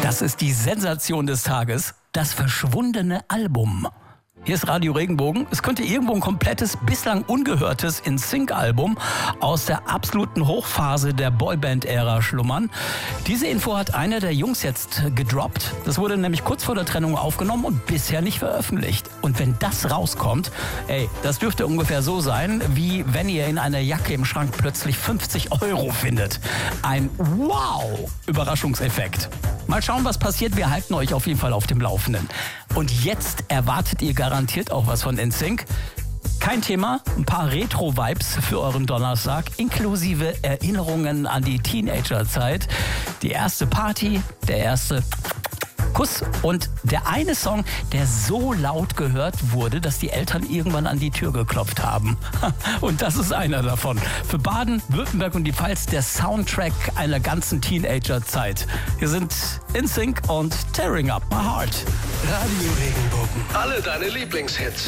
Das ist die Sensation des Tages, das verschwundene Album. Hier ist Radio Regenbogen. Es könnte irgendwo ein komplettes, bislang ungehörtes In-Sync-Album aus der absoluten Hochphase der Boyband-Ära schlummern. Diese Info hat einer der Jungs jetzt gedroppt. Das wurde nämlich kurz vor der Trennung aufgenommen und bisher nicht veröffentlicht. Und wenn das rauskommt, das dürfte ungefähr so sein, wie wenn ihr in einer Jacke im Schrank plötzlich 50 € findet. Ein Wow-Überraschungseffekt. Mal schauen, was passiert. Wir halten euch auf jeden Fall auf dem Laufenden. Und jetzt erwartet ihr garantiert auch was von In-Sync. Kein Thema, ein paar Retro-Vibes für euren Donnerstag, inklusive Erinnerungen an die Teenagerzeit. Die erste Party, der erste Kuss und der eine Song, der so laut gehört wurde, dass die Eltern irgendwann an die Tür geklopft haben. Und das ist einer davon. Für Baden, Württemberg und die Pfalz der Soundtrack einer ganzen Teenagerzeit. Hier sind In-Sync und Tearing Up My Heart. Radio Regenbogen. Alle deine Lieblingshits.